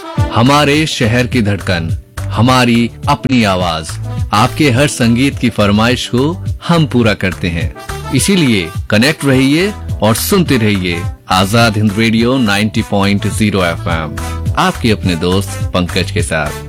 हमारे शहर की धड़कन, हमारी अपनी आवाज। आपके हर संगीत की फरमाइश को हम पूरा करते हैं। इसीलिए कनेक्ट रहिए और सुनते रहिए आजाद हिंद रेडियो 90.0 FM। आपके अपने दोस्त पंकज के साथ।